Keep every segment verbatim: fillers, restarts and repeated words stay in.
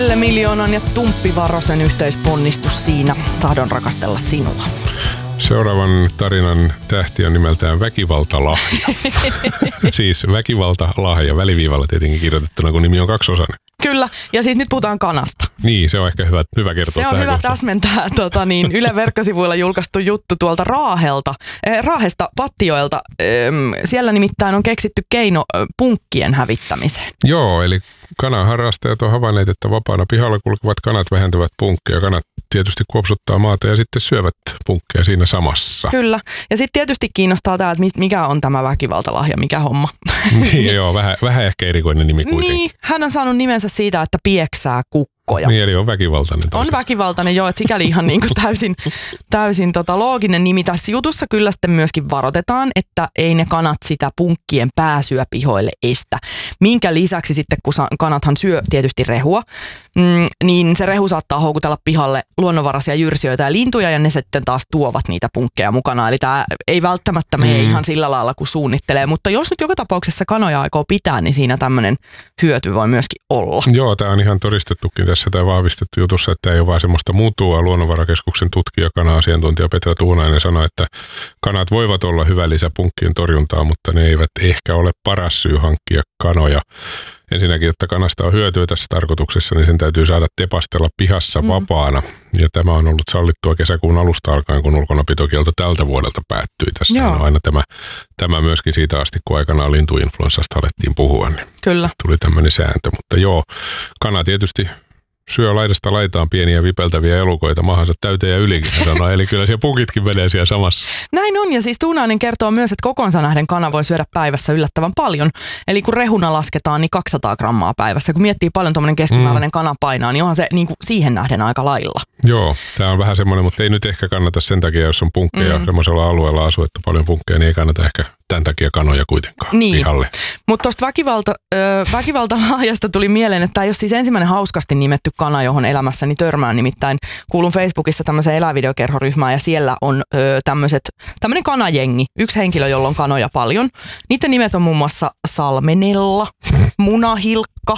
Miljoonan ja Tumppi Varosen yhteisponnistus siinä. Tahdon rakastella sinua. Seuraavan tarinan tähti on nimeltään Väkivaltalahja. Siis Väkivaltalahja, väliviivalla tietenkin kirjoitettuna, kun nimi on kaksiosainen. Kyllä, ja siis nyt puhutaan kanasta. Niin, se on ehkä hyvä, hyvä kertoa. Se on hyvä kohtaan täsmentää tota niin, Yle verkkosivuilla julkaistu juttu tuolta Raahelta, eh, Raahesta Pattijoelta. Eh, siellä nimittäin on keksitty keino eh, punkkien hävittämiseen. Joo, eli kanaharrastajat on havainneet, että vapaana pihalla kulkevat kanat vähentävät punkkeja. Kanat tietysti kuopsuttaa maata ja sitten syövät punkkeja siinä samassa. Kyllä, ja sitten tietysti kiinnostaa tämä, että mikä on tämä Väkivaltalahja, mikä homma. Niin, joo, vähän, vähän ehkä erikoinen nimi kuitenkin. Niin, hän on saanut nimensä siitä, että pieksää kukkoja. Niin, eli on väkivaltainen. On väkivaltainen, joo, että sikäli ihan niin kuin täysin, täysin tota looginen nimi. Tässä jutussa kyllä sitten myöskin varoitetaan, että ei ne kanat sitä punkkien pääsyä pihoille estä. Minkä lisäksi sitten, kun kanathan syö tietysti rehua, mm, niin se rehu saattaa houkutella pihalle luonnonvaraisia jyrsijöitä ja lintuja, ja ne sitten taas tuovat niitä punkkeja mukana. Eli tämä ei välttämättä mene mm. ihan sillä lailla, kun suunnittelee, mutta jos nyt joka tapauksessa kanoja aikoo pitää, niin siinä tämmöinen hyöty voi myöskin olla. Joo, tämä on ihan todistettukin tässä tai vahvistettu jutussa, että ei ole vaan semmoista mutua. Luonnonvarakeskuksen tutkija, kana-asiantuntija Petra Tuunainen sanoi, että kanat voivat olla hyvä lisä punkkien torjuntaa, mutta ne eivät ehkä ole paras syy hankkia kanoja. Ensinnäkin, että kanasta on hyötyä tässä tarkoituksessa, niin sen täytyy saada tepastella pihassa mm. vapaana. Ja tämä on ollut sallittua kesäkuun alusta alkaen, kun ulkonapitokielto tältä vuodelta päättyi. Tässä on aina tämä, tämä myöskin siitä asti, kun aikanaan lintuinfluenssasta alettiin puhua. Niin Kyllä. Tuli tämmöinen sääntö, mutta joo, kana tietysti syö laidasta laitaan pieniä vipeltäviä elukoita mahansa täyteen ja ylikin. Eli kyllä siellä punkitkin menee siellä samassa. Näin on, ja siis Tuunainen kertoo myös, että kokonsa nähden kana voi syödä päivässä yllättävän paljon. Eli kun rehuna lasketaan, niin kaksisataa grammaa päivässä. Kun miettii paljon tuommoinen keskimääräinen mm. kana painaa, niin onhan se niin kuin siihen nähden aika lailla. Joo, tämä on vähän semmoinen, mutta ei nyt ehkä kannata sen takia, jos on punkkeja mm. semmoisella alueella asuu, että paljon punkkeja, niin ei kannata ehkä tämän takia kanoja kuitenkaan niin. pihalle. Mutta tuosta väkivalta, äh, väkivaltalahjasta tuli mieleen, että tämä ei ole siis ensimmäinen hauskasti nimetty kana, johon elämässäni törmään. Nimittäin kuulun Facebookissa tämmöiseen elävideokerhoryhmään ja siellä on äh, tämmöiset, tämmöinen kanajengi. Yksi henkilö, jolla on kanoja paljon. Niiden nimet on muun muassa Salmenella, Munahilkka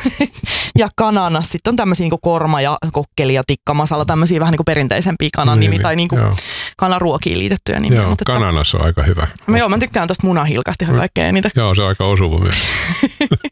ja Kananas. Sitten on tämmöisiä niin kuin korma ja kokkeli ja tikkamasala, tämmöisiä vähän niin kuin perinteisempiä kanan nimi niin, tai niin kuin kanaruokiin liitettyjä nimiä. Joo, mutta Kananas on aika hyvä. Mä, joo, mä tykkään tosta Munahilkasta ihan kaikkea eniten. Joo, se on aika osuva myös.